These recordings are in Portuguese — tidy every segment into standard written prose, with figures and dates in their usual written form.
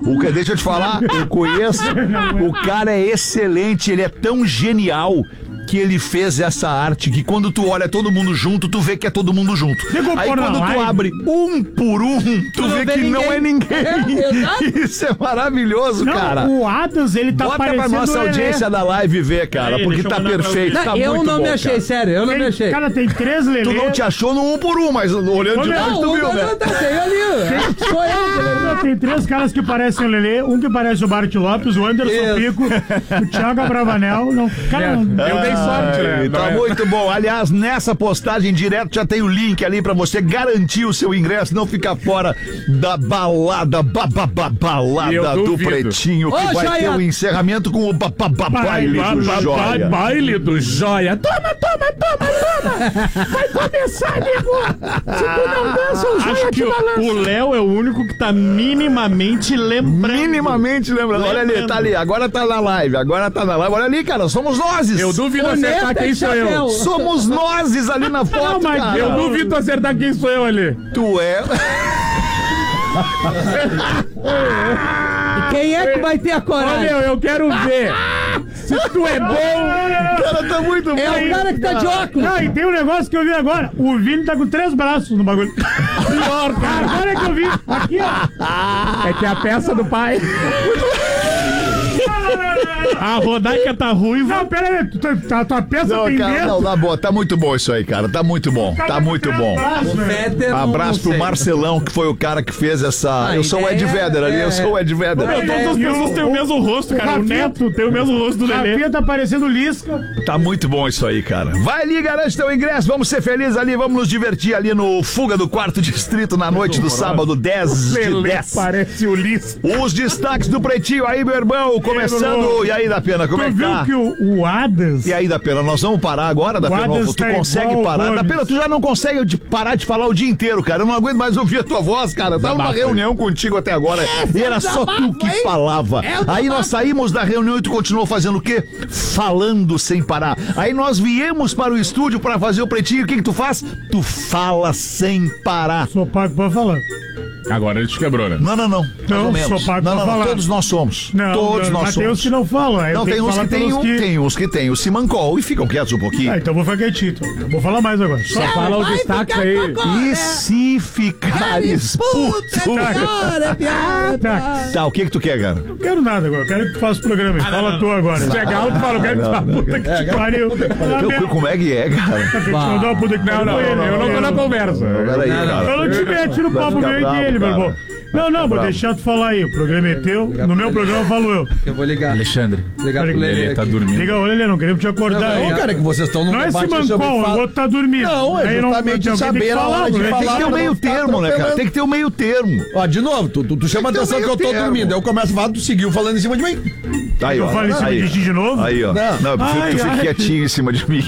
Deixa eu te falar, eu conheço. O cara é excelente, ele é tão genial que ele fez essa arte que quando tu olha todo mundo junto, tu vê que é todo mundo junto. Aí quando tu abre um por um, tu vê que não é ninguém. Isso é maravilhoso, cara. O Adams, ele tá parecendo... Bota pra nossa audiência da live ver, cara, porque tá perfeito, tá muito bom. Eu não me achei, sério, eu não me achei. Cara, tem 3 Lelê. Tu não te achou no 1 por 1, mas olhando de longe tu viu, né? Tem ali, sou eu. Tem 3 caras que parecem o Lelê, um que parece o Bart Lopes, o Anderson Pico, o Thiago Abravanel. Cara, eu dei sorte, né? Tá muito bom. Aliás, nessa postagem direto já tem o link ali pra você garantir o seu ingresso, não ficar fora da balada, do Pretinho, que vai ter o encerramento com o baile do Joia. Baile do Joia. Toma. Vai começar, amigo. Se tu não dança, o Joia te balança. O Léo é o único que tá minimamente lembrando. Olha ali, tá ali. Agora tá na live. Olha ali, cara. Somos nós. Eu duvido acertar quem sou eu. Somos nós ali na foto, cara. Eu duvido acertar quem sou eu ali. Tu é... E quem é que vai ter a coragem? Olha, eu quero ver. Se tu é bom... O cara tá muito bom. É o cara que tá de óculos. Não, e tem um negócio que eu vi agora. O Vini tá com 3 braços no bagulho. Pior, cara. Agora é que eu vi. Aqui, ó. É que é a peça do pai. A Rodaica tá ruiva. Não, pera aí. Tua peça tem cara, dentro. não, na boa. Tá muito bom isso aí, cara. Tá muito bom. Tá muito bom. Abraço pro Marcelão, que foi o cara que fez essa... Eu sou o Ed Vedder ali. Eu sou o Ed Vedder. Todas as pessoas têm o mesmo rosto, cara. O Neto tem o mesmo rosto do Lelê. A Fia tá parecendo Lisca. Tá muito bom isso aí, cara. Vai ali, garante teu ingresso. Vamos ser felizes ali. Vamos nos divertir ali no Fuga do 4º Distrito na noite do sábado, 10 de 10. Parece o Lisca. Os destaques do Pretinho aí, meu irmão. Começando. E aí, da Pena, como é que tá? Tu viu que o Adams... E aí, da Pena, nós vamos parar agora, da Pena? Tu consegue parar? Da Pena, tu já não consegue parar de falar o dia inteiro, cara. Eu não aguento mais ouvir a tua voz, cara. Eu tava numa reunião contigo até agora e era só tu que falava. Aí nós saímos da reunião e tu continuou fazendo o quê? Falando sem parar. Aí nós viemos para o estúdio para fazer o Pretinho. O que tu faz? Tu fala sem parar. Sou pago pra falar. Agora ele te quebrou, né? Não. Mais ou menos. Sou pago pra falar. Todos nós somos. Todos nós somos. Tem uns que não falam. Não, tem uns que tem o Simancol e ficam quietos um pouquinho. Então vou ficar quietinho. Então. Vou falar mais agora. Só fala o destaque aí. E se ficares puto? Tá, o que tu quer, cara? Não quero nada agora. Quero que tu faça o programa aí. Fala tu agora. Se é galo, tu fala, eu quero que tu fala. Puta que te pariu. Como é que é, cara? Não, eu não tô na conversa. Peraí, cara. Eu não te meti no papo meu e dele, meu irmão. Não, vou deixar tu falar aí. O programa é teu. No meu programa eu falo eu. Eu vou ligar. Alexandre. Ligar pro Lelê. Tá dormindo. Liga, ô Lelê, não queremos te acordar aí. Não, cara, que vocês estão no Não é esse mancol, o outro tá dormindo. Não, é justamente saber a hora de falar. Tem que ter o meio termo, né, cara? Tem que ter o meio termo. Ó, de novo, tu chama a atenção que eu tô dormindo. Eu começo a falar, tu seguiu falando em cima de mim. Aí, ó. Eu falei em cima de ti de novo? Aí, ó. Não, eu prefiro que tu fique quietinho em cima de mim.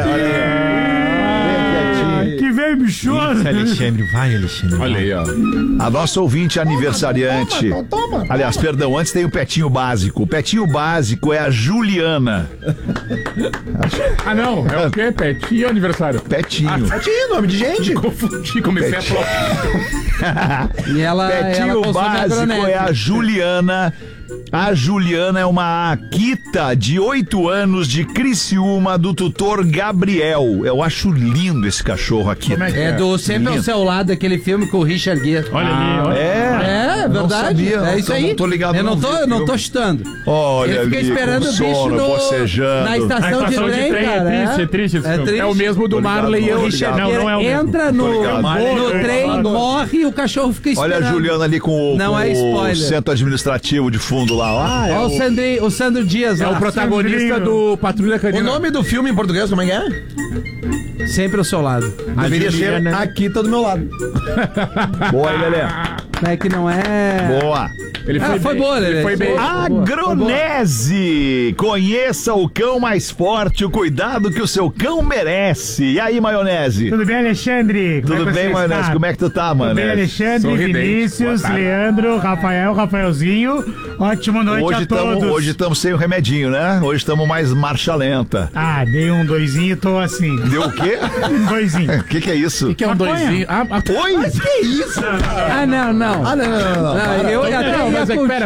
Que veio bichoso. Alexandre, vai, Alexandre. Olha aí, ó. A nossa ouvinte aniversariante. Toma. Aliás, perdão, antes tem o Petinho Básico. O Petinho Básico é a Juliana. Ah, não. É o quê? Petinho ou aniversário? Petinho. Petinho, nome de gente. Confundi, comecei a falar. E ela Petinho Básico é a Juliana. A Juliana é uma Akita de 8 anos de Criciúma, do tutor Gabriel. Eu acho lindo esse cachorro aqui. É do Sempre ao Seu Lado, aquele filme com o Richard Gere. Olha ali, olha. É verdade. Sabia, é isso aí. Não tô ligado. Eu não tô chutando. Olha, ele fica ali, esperando o bicho bocejando. na estação de trem, cara. É triste esse filme. triste. É o mesmo do Marley e eu. Não é o mesmo. Entra no trem, morre e o cachorro fica esperando. Olha a Juliana ali com o centro administrativo de fundo lá. Olha o Sandro Dias. É o protagonista do Patrulha Canina. O nome do filme em português, como é que é? Sempre ao seu lado. Deveria ser Aqui Tá do Meu Lado. Boa, Lelê. É que não é... Boa. Ele foi boa, Lelê. Foi bem. Agronese. Conheça o cão mais forte, o cuidado que o seu cão merece. E aí, Maionese? Tudo bem, Alexandre? Tudo bem, Maionese? Como é que tu tá, mano? Tudo bem, Alexandre, Sorridente. Vinícius, Leandro, Rafaelzinho. Ótima noite a todos. Hoje estamos sem o remedinho, né? Hoje estamos mais marcha lenta. Dei um 2zinho e tô assim. Deu o quê? Um 2zinho. O que é isso? O que é um doisinho? Oi? Mas que isso? Não. Não. Eu até ia Mas é que, pera,